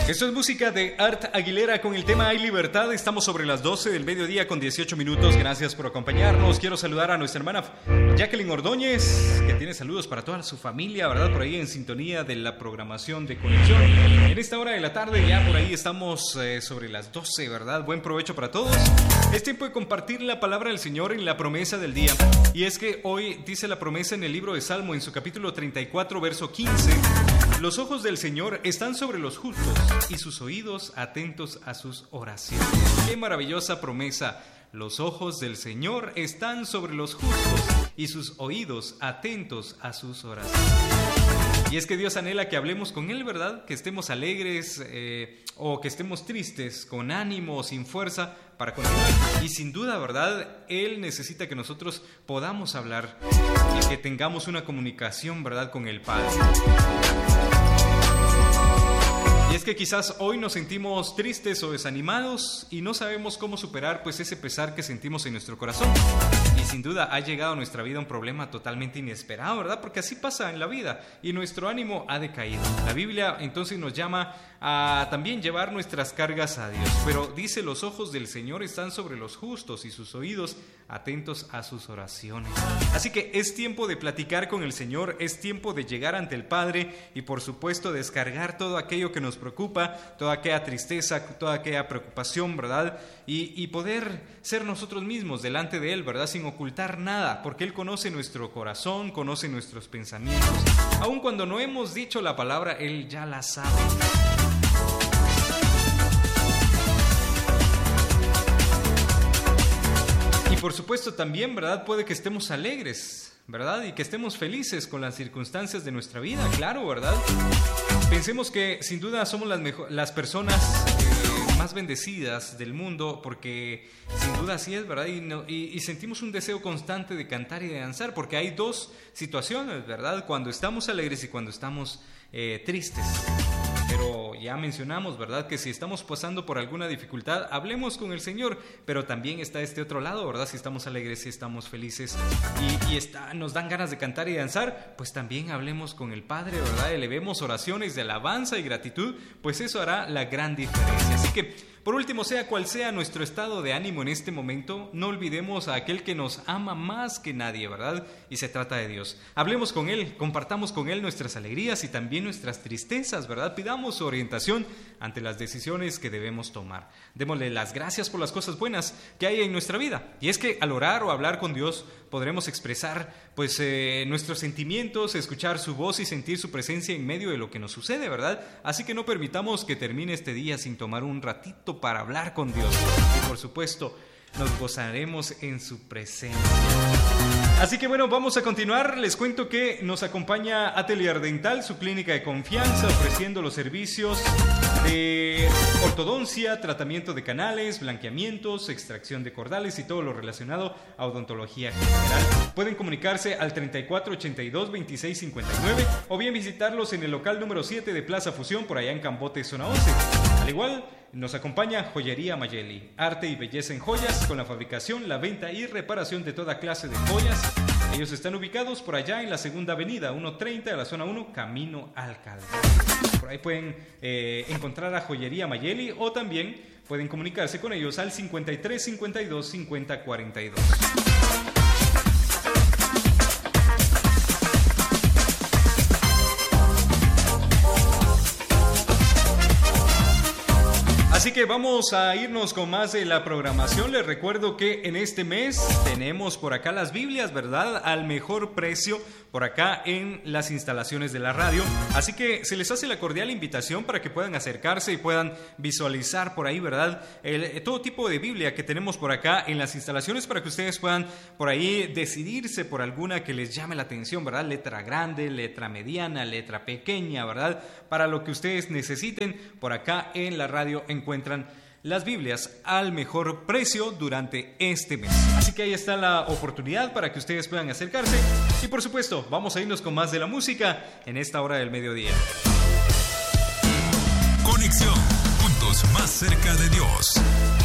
Esto es música de Art Aguilera con el tema Hay Libertad. Estamos sobre las 12 del mediodía con 18 minutos. Gracias por acompañarnos. Quiero saludar a nuestra hermana Jacqueline Ordóñez, que tiene saludos para toda su familia, ¿verdad? Por ahí en sintonía de la programación de Conexión. En esta hora de la tarde ya por ahí estamos sobre las 12, ¿verdad? Buen provecho para todos. Es tiempo de compartir la palabra del Señor en la promesa del día. Y es que hoy dice la promesa en el libro de Salmo, en su capítulo 34, verso 15. Los ojos del Señor están sobre los justos y sus oídos atentos a sus oraciones. ¡Qué maravillosa promesa! Los ojos del Señor están sobre los justos y sus oídos atentos a sus oraciones. Y es que Dios anhela que hablemos con Él, ¿verdad? Que estemos alegres o que estemos tristes, con ánimo o sin fuerza para continuar. Y sin duda, ¿verdad? Él necesita que nosotros podamos hablar y que tengamos una comunicación, ¿verdad? Con el Padre. Y es que quizás hoy nos sentimos tristes o desanimados y no sabemos cómo superar pues ese pesar que sentimos en nuestro corazón. Y sin duda ha llegado a nuestra vida un problema totalmente inesperado, ¿verdad? Porque así pasa en la vida y nuestro ánimo ha decaído. La Biblia entonces nos llama a también llevar nuestras cargas a Dios. Pero dice, los ojos del Señor están sobre los justos y sus oídos atentos a sus oraciones. Así que es tiempo de platicar con el Señor, es tiempo de llegar ante el Padre y por supuesto descargar todo aquello que nos preocupa, toda aquella tristeza, toda aquella preocupación, ¿verdad? Y poder ser nosotros mismos delante de Él, ¿verdad? Sin ocultar nada, porque Él conoce nuestro corazón, conoce nuestros pensamientos. Aun cuando no hemos dicho la palabra, Él ya la sabe. Y por supuesto también, ¿verdad? Puede que estemos alegres, ¿verdad? Y que estemos felices con las circunstancias de nuestra vida, claro, ¿verdad? Pensemos que sin duda somos las personas más bendecidas del mundo, porque sin duda así es, ¿verdad? Y sentimos un deseo constante de cantar y de danzar, porque hay dos situaciones, ¿verdad? Cuando estamos alegres y cuando estamos tristes. Pero ya mencionamos, ¿verdad? Que si estamos pasando por alguna dificultad, hablemos con el Señor, pero también está este otro lado, ¿verdad? Si estamos alegres, si estamos felices y nos dan ganas de cantar y danzar, pues también hablemos con el Padre, ¿verdad? Elevemos oraciones de alabanza y gratitud, pues eso hará la gran diferencia. Así que, por último, sea cual sea nuestro estado de ánimo en este momento, no olvidemos a aquel que nos ama más que nadie, ¿verdad? Y se trata de Dios. Hablemos con Él, compartamos con Él nuestras alegrías y también nuestras tristezas, ¿verdad? Pidamos su orientación ante las decisiones que debemos tomar. Démosle las gracias por las cosas buenas que hay en nuestra vida. Y es que al orar o hablar con Dios podremos expresar pues nuestros sentimientos, escuchar su voz y sentir su presencia en medio de lo que nos sucede, ¿verdad? Así que no permitamos que termine este día sin tomar un ratito para hablar con Dios. Y por supuesto, nos gozaremos en su presencia. Así que bueno, vamos a continuar. Les cuento que nos acompaña Atelier Dental, su clínica de confianza, ofreciendo los servicios de ortodoncia, tratamiento de canales, blanqueamientos, extracción de cordales y todo lo relacionado a odontología general. Pueden comunicarse al 3482-2659 o bien visitarlos en el local número 7 de Plaza Fusión, por allá en Cambote, zona 11. Al igual, nos acompaña Joyería Mayeli, arte y belleza en joyas, con la fabricación, la venta y reparación de toda clase de joyas. Ellos están ubicados por allá en la segunda avenida, 130 de la zona 1, Camino al Calvario. Por ahí pueden encontrar a Joyería Mayeli o también pueden comunicarse con ellos al 53 52 50 42. Así que vamos a irnos con más de la programación. Les recuerdo que en este mes tenemos por acá las Biblias, ¿verdad? Al mejor precio por acá en las instalaciones de la radio. Así que se les hace la cordial invitación para que puedan acercarse y puedan visualizar por ahí, ¿verdad? Todo tipo de Biblia que tenemos por acá en las instalaciones para que ustedes puedan por ahí decidirse por alguna que les llame la atención, ¿verdad? Letra grande, letra mediana, letra pequeña, ¿verdad? Para lo que ustedes necesiten, por acá en la radio encuentran las Biblias al mejor precio durante este mes. Así que ahí está la oportunidad para que ustedes puedan acercarse. Y por supuesto, vamos a irnos con más de la música en esta hora del mediodía. Conexión, puntos más cerca de Dios.